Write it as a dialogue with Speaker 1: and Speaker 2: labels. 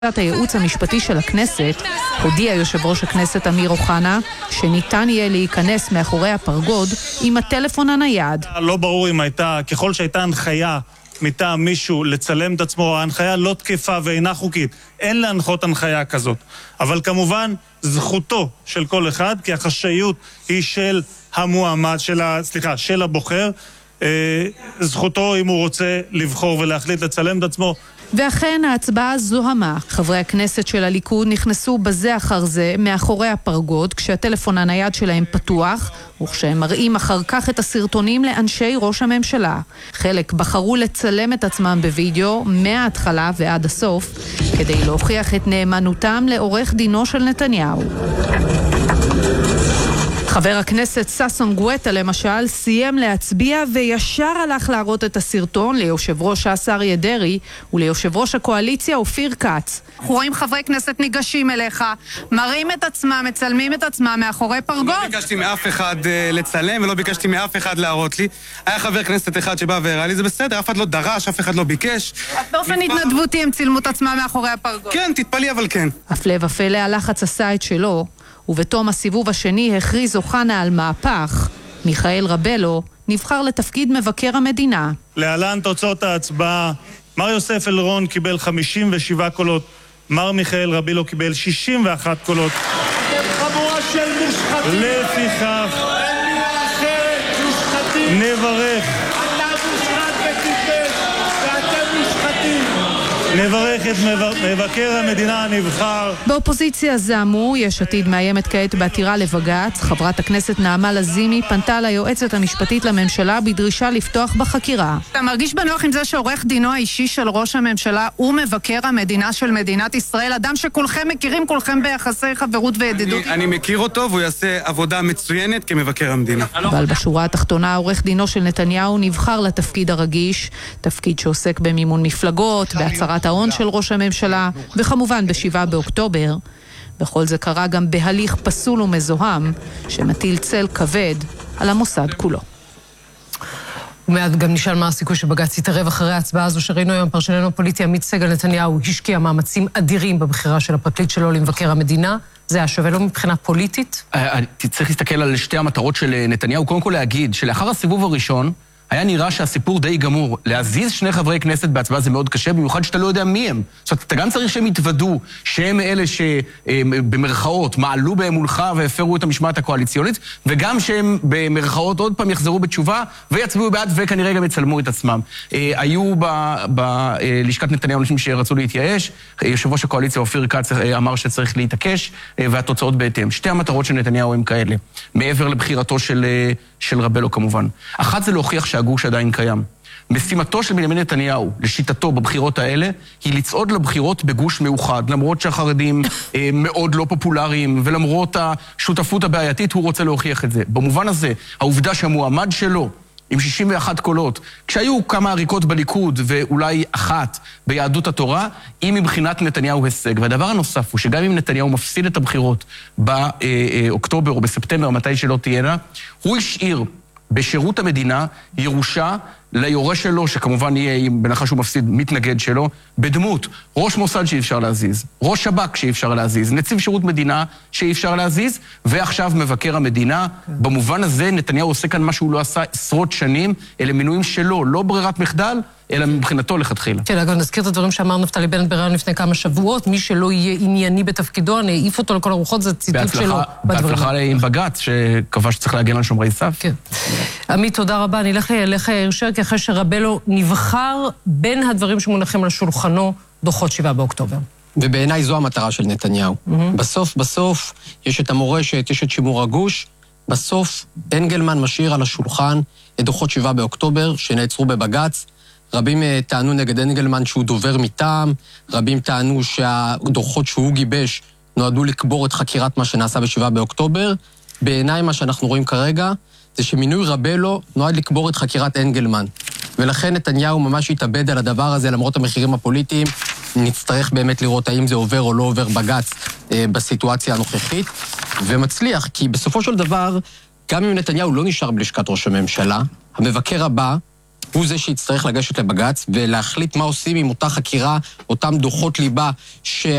Speaker 1: הייעוץ המשפטי של הכנסת הודיע יושב ראש הכנסת אמיר אוחנה שניתן יהיה להיכנס מאחורי הפרגוד עם הטלפון הנייד.
Speaker 2: לא ברור אם הייתה, ככל שהייתה הנחיה מטעם מישהו לצלם את עצמו, ההנחיה לא תקפה ואינה חוקית. אין להנחות הנחיה כזאת. אבל כמובן זכותו של כל אחד, כי החשאיות היא של המועמד, של הבוחר. זכותו אם הוא רוצה לבחור ולהחליט לצלם את עצמו.
Speaker 1: ואכן ההצבעה זוהמה. חברי הכנסת של הליכוד נכנסו בזה אחר זה מאחורי הפרגוד כשהטלפון הנייד שלהם פתוח, וכשהם מראים אחר כך את הסרטונים לאנשי ראש הממשלה. חלק בחרו לצלם את עצמם בווידאו מההתחלה ועד הסוף כדי להוכיח את נאמנותם לעורך דינו של נתניהו. חבר הכנסת ששון גואטה למשל סיים להצביע וישר הלך להראות את הסרטון ליושב ראש אריה דרעי וליושב ראש הקואליציה אופיר כץ. אנחנו רואים חברי כנסת ניגשים אליך, מראים את עצמם, מצלמים את עצמם מאחורי פרגוד.
Speaker 3: לא ביקשתי מאף אחד לצלם ולא ביקשתי מאף אחד להראות לי. היה חבר כנסת אחד שבא והראה לי, זה בסדר, אף אחד לא דרש, אף אחד לא ביקש.
Speaker 1: באופן התנדבותי הם צילמו את עצמם מאחורי הפרגוד.
Speaker 3: כן, תתפלאי אבל כן.
Speaker 1: הפלא ופלא הלחץ עשה את שלו. ובתום הסיבוב השני הכריז אוחנה על מהפך. מיכאל רבלו נבחר לתפקיד מבקר המדינה.
Speaker 2: להלן תוצאות ההצבעה. מר יוסף אלרון קיבל 57 קולות, מר מיכאל רבלו קיבל 61 קולות.
Speaker 4: חבורה של מושחתים.
Speaker 2: לפיכך נברך.
Speaker 4: אתה מושחת וטיפש, ואתם מושחתים.
Speaker 2: נברך את מבקר המדינה הנבחר.
Speaker 1: באופוזיציה זעמו, יש עתיד מאיימת כעת בעתירה לבג"ץ. חברת הכנסת נעמה לזימי פנתה ליועצת המשפטית לממשלה בדרישה לפתוח בחקירה. אתה מרגיש בנוח עם זה שעורך דינו האישי של ראש הממשלה הוא מבקר המדינה של מדינת ישראל, אדם שכולכם מכירים, כולכם ביחסי חברות וידידות?
Speaker 3: אני מכיר אותו והוא יעשה עבודה מצוינת כמבקר המדינה.
Speaker 1: אבל בשורה התחתונה עורך דינו של נתניהו נבחר לתפקיד הרגיש, תפקיד שעוסק במימון מפלגות, בהצהרת ההון של ראש הממשלה, וכמובן ב7 באוקטובר. בכל זה קרה גם בהליך פסול ומזוהם, שמטיל צל כבד על המוסד כולו.
Speaker 5: ומעט גם נשאל מה הסיכוי שבג"ץ יתערב אחרי ההצבעה הזו שראינו היום. פרשננו הפוליטי עמית סגל, נתניהו השקיע מאמצים אדירים בבחירה של הפרקליט שלו למבקר המדינה. זה היה שווה לו מבחינה פוליטית?
Speaker 6: צריך להסתכל על שתי המטרות של נתניהו. קודם כל להגיד שלאחר הסיבוב הראשון היה נראה שהסיפור די גמור. להזיז שני חברי כנסת בהצבעה זה מאוד קשה, במיוחד שאתה לא יודע מי הם. זאת אומרת, אתה גם צריך שהם יתוודו שהם אלה שבמרכאות מעלו באמונך והפרו את המשמעת הקואליציונית, וגם שהם במרכאות עוד פעם יחזרו בתשובה ויצביעו בעד וכנראה גם יצלמו את עצמם. היו בלשכת נתניהו אנשים שרצו להתייאש, יושב ראש הקואליציה אופיר כץ אמר שצריך להתעקש, והתוצאות בהתאם. שתי המטרות של נתניהו הם כאלה, מעבר לבחירתו של רבלו כמובן. אחת זה להוכיח שהגוש עדיין קיים. משימתו של בנימין נתניהו, לשיטתו בבחירות האלה, היא לצעוד לבחירות בגוש מאוחד, למרות שהחרדים מאוד לא פופולריים, ולמרות השותפות הבעייתית, הוא רוצה להוכיח את זה. במובן הזה, העובדה שהמועמד שלו, עם 61 קולות, כשהיו כמה עריקות בליכוד ואולי אחת ביהדות התורה, היא מבחינת נתניהו הישג. והדבר הנוסף הוא שגם אם נתניהו מפסיד את הבחירות באוקטובר או בספטמבר, מתי שלא תהיינה, הוא השאיר בשירות המדינה ירושה ליורש שלו, שכמובן יהיה, בנחה שהוא מפסיד, מתנגד שלו, בדמות ראש מוסד שאי אפשר להזיז, ראש שב"כ שאי אפשר להזיז, נציב שירות מדינה שאי אפשר להזיז, ועכשיו מבקר המדינה. במובן הזה נתניהו עושה כאן מה שהוא לא עשה עשרות שנים, אלה מינויים שלו, לא ברירת מחדל, אלא מבחינתו לכתחילה.
Speaker 5: כן, אגב, נזכיר את הדברים שאמר נפתלי בנט בריאיון לפני כמה שבועות, מי שלא יהיה ענייני בתפקידו, אני אעיף אותו לכל הרוחות, זה ציטוט שלו.
Speaker 6: בהצלחה עם בג"ץ, שקבע שצריך להגן על שומרי סף.
Speaker 5: כן. עמית, תודה רבה. אני אלך אליך ישר, כי אחרי שרבלו נבחר בין הדברים שמונחים על שולחנו דוחות 7 באוקטובר.
Speaker 7: ובעיניי זו המטרה של נתניהו. בסוף יש את המורשת, יש את שימור הגוש, בסוף אנגלמן משאיר על השולחן את דוחות 7 באוקטובר שנעצרו בבג"ץ. רבים טענו נגד אנגלמן שהוא דובר מטעם, רבים טענו שהדוחות שהוא גיבש נועדו לקבור את חקירת מה שנעשה ב7 באוקטובר. בעיניי מה שאנחנו רואים כרגע זה שמינוי רבלו נועד לקבור את חקירת אנגלמן. ולכן נתניהו ממש יתאבד על הדבר הזה למרות המחירים הפוליטיים. נצטרך באמת לראות האם זה עובר או לא עובר בג"ץ בסיטואציה הנוכחית. ומצליח, כי בסופו של דבר, גם אם נתניהו לא נשאר בלשכת ראש הממשלה, המבקר הבא הוא זה שיצטרך לגשת לבג"ץ ולהחליט מה עושים עם אותה חקירה, אותם דוחות ליבה